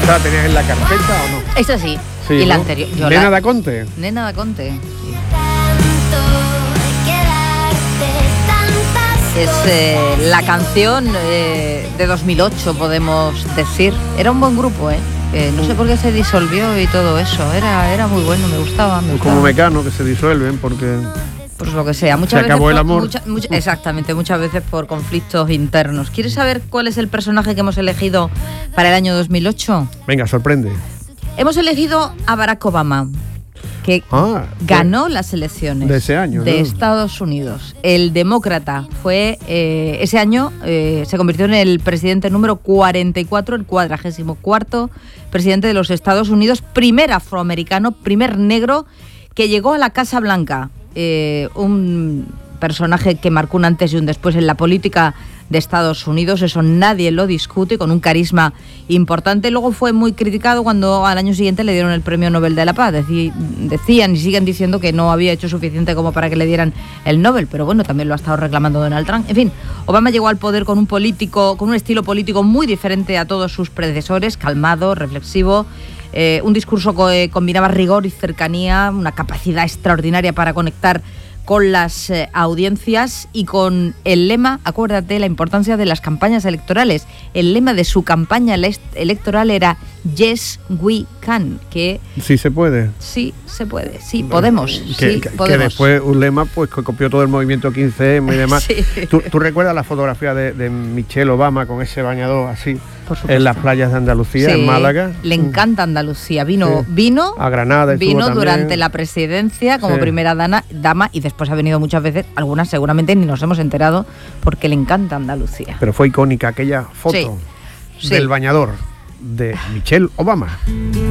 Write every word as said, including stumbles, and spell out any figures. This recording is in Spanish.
¿Esta la tenías en la carpeta o no? Esta sí, sí y ¿no? la anterior. Yo Nena la... da Conte. Nena da Conte. Es eh, la canción eh, de dos mil ocho, podemos decir. Era un buen grupo, ¿eh? Eh, no sé por qué se disolvió y todo eso. Era, era muy bueno, me gustaba. Me gustaba. Como Mecano, que se disuelven porque... Pues lo que sea. Muchas se veces acabó el por, amor. Mucha, mucha, exactamente, muchas veces por conflictos internos. ¿Quieres saber cuál es el personaje que hemos elegido para el año dos mil ocho? Venga, sorprende. Hemos elegido a Barack Obama, que ah, ganó las elecciones de ese año, de ¿no? Estados Unidos. El demócrata fue, eh, ese año eh, se convirtió en el presidente número cuarenta y cuatro, el cuadragésimo cuarto presidente de los Estados Unidos, primer afroamericano, primer negro que llegó a la Casa Blanca. Eh, un personaje que marcó un antes y un después en la política de Estados Unidos, eso nadie lo discute, con un carisma importante. Luego fue muy criticado cuando al año siguiente le dieron el Premio Nobel de la Paz. Decí, decían y siguen diciendo que no había hecho suficiente como para que le dieran el Nobel, pero bueno, también lo ha estado reclamando Donald Trump. En fin, Obama llegó al poder con un político, con un estilo político muy diferente a todos sus predecesores, calmado, reflexivo. Eh, un discurso que combinaba rigor y cercanía, una capacidad extraordinaria para conectar con las eh, audiencias y con el lema, acuérdate, la importancia de las campañas electorales. El lema de su campaña ele- electoral era Yes, we can, que... Sí se puede. Sí, se puede, sí, podemos, que, sí, que, podemos. Que después un lema pues que copió todo el movimiento quince eme y demás. Sí. ¿Tú, ¿Tú recuerdas la fotografía de, de Michelle Obama con ese bañador así en las playas de Andalucía, sí, en Málaga? Le encanta Andalucía. Vino, sí. vino, a Granada vino también. Durante la presidencia como sí. primera dana, dama y después ha venido muchas veces, algunas seguramente ni nos hemos enterado porque le encanta Andalucía. Pero fue icónica aquella foto sí. del sí. bañador de Michelle Obama.